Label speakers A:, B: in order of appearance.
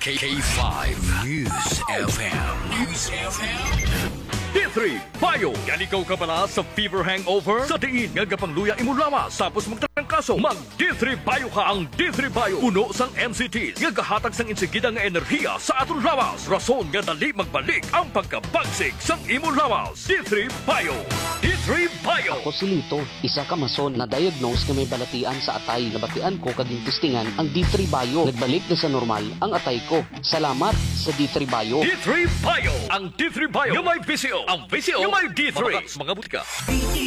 A: K5 News FM. D3 Bio. Yan ikaw ka pala sa fever hangover? Sa diin nga gapangluya imo lawas tapos magtarangkaso. Mag D3 Bio ka ang D3 Bio. Puno sang MCTs nga gahatag sang insigida nga enerhiya sa aton lawas. Rason nga dali magbalik ang pagkabagsik sang imo lawas. D3 Bio. D3 Bio.
B: Ako si Lito, isa ka mason na diagnose nga may balatian sa atay. Nabatian ko kaging testingan ang D3 Bio. Nagbalik na sa normal ang atay ko. Salamat sa D3 Bio.
A: D3 Bio. Ang D3 Bio nga may PCO. Ang PCO nga may D3. Mga butika.